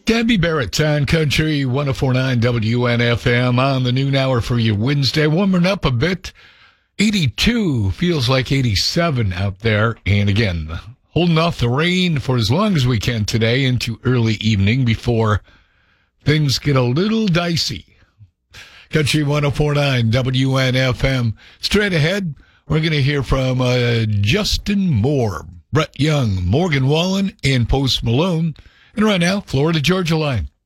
Gabby Barrett on Country 104.9 WNFM on the noon hour for your Wednesday. Warming up a bit. 82 feels like 87 out there. And again, holding off the rain for as long as we can today into early evening before things get a little dicey. Country 104.9 WNFM. Straight ahead, we're going to hear from Justin Moore, Brett Young, Morgan Wallen, and Post Malone. And right now, Florida Georgia line.